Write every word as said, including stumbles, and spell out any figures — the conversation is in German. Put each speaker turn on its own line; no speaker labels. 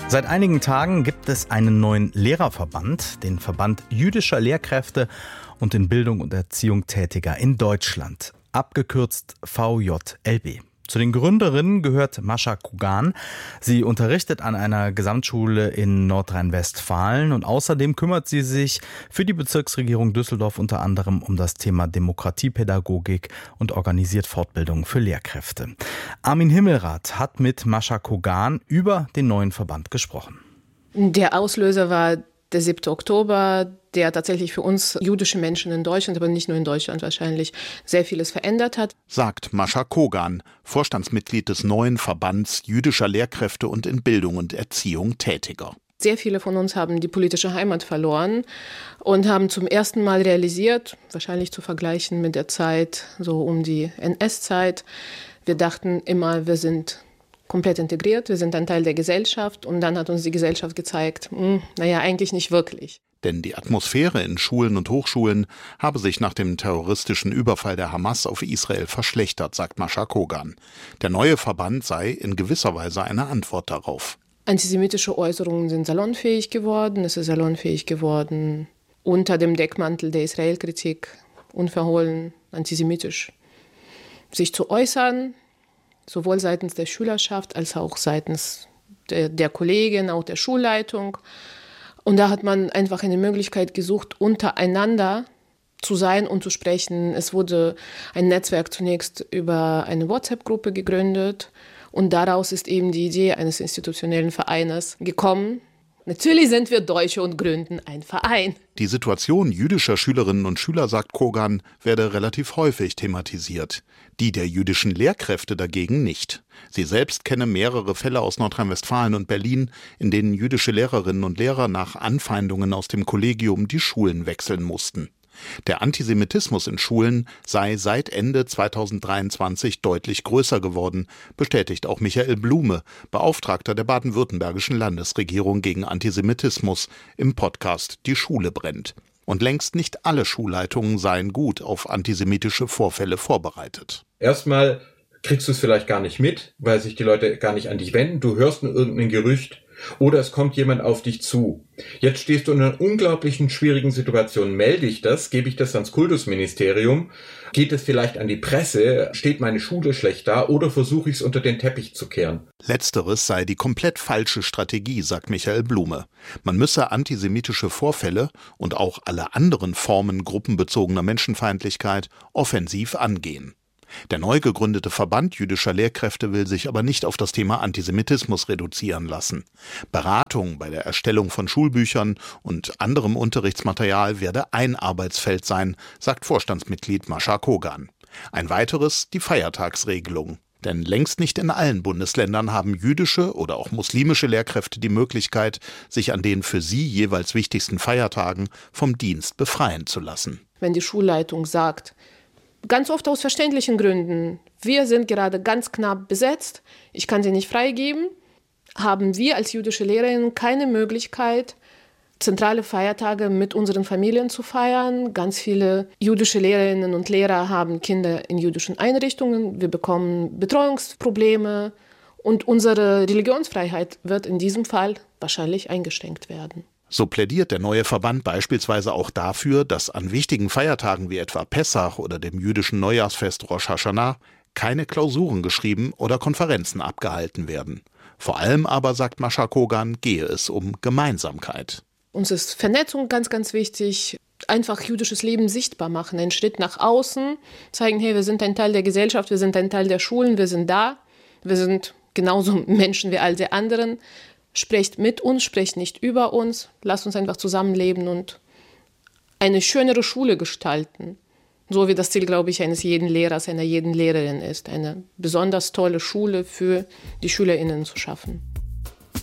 Seit einigen Tagen gibt es einen neuen Lehrerverband, den Verband jüdischer Lehrkräfte und in Bildung und Erziehung Tätiger in Deutschland, abgekürzt V J L B. Zu den Gründerinnen gehört Mascha Kogan. Sie unterrichtet an einer Gesamtschule in Nordrhein-Westfalen und außerdem kümmert sie sich für die Bezirksregierung Düsseldorf unter anderem um das Thema Demokratiepädagogik und organisiert Fortbildungen für Lehrkräfte. Armin Himmelrath hat mit Mascha Kogan über den neuen Verband gesprochen.
Der Auslöser war der siebte Oktober, der tatsächlich für uns jüdische Menschen in Deutschland, aber nicht nur in Deutschland wahrscheinlich, sehr vieles verändert hat.
Sagt Mascha Kogan, Vorstandsmitglied des neuen Verbands jüdischer Lehrkräfte und in Bildung und Erziehung Tätiger.
Sehr viele von uns haben die politische Heimat verloren und haben zum ersten Mal realisiert, wahrscheinlich zu vergleichen mit der Zeit so um die N S-Zeit, wir dachten immer, wir sind komplett integriert, wir sind ein Teil der Gesellschaft und dann hat uns die Gesellschaft gezeigt, mh, naja, eigentlich nicht wirklich.
Denn die Atmosphäre in Schulen und Hochschulen habe sich nach dem terroristischen Überfall der Hamas auf Israel verschlechtert, sagt Mascha Kogan. Der neue Verband sei in gewisser Weise eine Antwort darauf.
Antisemitische Äußerungen sind salonfähig geworden, es ist salonfähig geworden, unter dem Deckmantel der Israel-Kritik unverhohlen antisemitisch sich zu äußern, sowohl seitens der Schülerschaft als auch seitens der, der Kollegin, auch der Schulleitung. Und da hat man einfach eine Möglichkeit gesucht, untereinander zu sein und zu sprechen. Es wurde ein Netzwerk zunächst über eine WhatsApp-Gruppe gegründet und daraus ist eben die Idee eines institutionellen Vereines gekommen. Natürlich sind wir Deutsche und gründen einen Verein.
Die Situation jüdischer Schülerinnen und Schüler, sagt Kogan, werde relativ häufig thematisiert. Die der jüdischen Lehrkräfte dagegen nicht. Sie selbst kenne mehrere Fälle aus Nordrhein-Westfalen und Berlin, in denen jüdische Lehrerinnen und Lehrer nach Anfeindungen aus dem Kollegium die Schulen wechseln mussten. Der Antisemitismus in Schulen sei seit Ende zweitausenddreiundzwanzig deutlich größer geworden, bestätigt auch Michael Blume, Beauftragter der baden-württembergischen Landesregierung gegen Antisemitismus, im Podcast Die Schule brennt. Und längst nicht alle Schulleitungen seien gut auf antisemitische Vorfälle vorbereitet.
Erstmal kriegst du es vielleicht gar nicht mit, weil sich die Leute gar nicht an dich wenden. Du hörst nur irgendein Gerücht oder es kommt jemand auf dich zu. Jetzt stehst du in einer unglaublichen schwierigen Situation. Melde ich das? Gebe ich das ans Kultusministerium? Geht es vielleicht an die Presse? Steht meine Schule schlecht da? Oder versuche ich es unter den Teppich zu kehren?
Letzteres sei die komplett falsche Strategie, sagt Michael Blume. Man müsse antisemitische Vorfälle und auch alle anderen Formen gruppenbezogener Menschenfeindlichkeit offensiv angehen. Der neu gegründete Verband jüdischer Lehrkräfte will sich aber nicht auf das Thema Antisemitismus reduzieren lassen. Beratung bei der Erstellung von Schulbüchern und anderem Unterrichtsmaterial werde ein Arbeitsfeld sein, sagt Vorstandsmitglied Mascha Kogan. Ein weiteres die Feiertagsregelung. Denn längst nicht in allen Bundesländern haben jüdische oder auch muslimische Lehrkräfte die Möglichkeit, sich an den für sie jeweils wichtigsten Feiertagen vom Dienst befreien zu lassen.
Wenn die Schulleitung sagt, ganz oft aus verständlichen Gründen, wir sind gerade ganz knapp besetzt, ich kann sie nicht freigeben, haben wir als jüdische Lehrerinnen keine Möglichkeit, zentrale Feiertage mit unseren Familien zu feiern. Ganz viele jüdische Lehrerinnen und Lehrer haben Kinder in jüdischen Einrichtungen, wir bekommen Betreuungsprobleme und unsere Religionsfreiheit wird in diesem Fall wahrscheinlich eingeschränkt werden.
So plädiert der neue Verband beispielsweise auch dafür, dass an wichtigen Feiertagen wie etwa Pessach oder dem jüdischen Neujahrsfest Rosh Hashanah keine Klausuren geschrieben oder Konferenzen abgehalten werden. Vor allem aber, sagt Mascha Kogan, gehe es um Gemeinsamkeit.
Uns ist Vernetzung ganz, ganz wichtig. Einfach jüdisches Leben sichtbar machen, einen Schritt nach außen, zeigen, hey, wir sind ein Teil der Gesellschaft, wir sind ein Teil der Schulen, wir sind da, wir sind genauso Menschen wie all die anderen. Sprecht mit uns, sprecht nicht über uns, lasst uns einfach zusammenleben und eine schönere Schule gestalten. So wie das Ziel, glaube ich, eines jeden Lehrers, einer jeden Lehrerin ist, eine besonders tolle Schule für die SchülerInnen zu schaffen.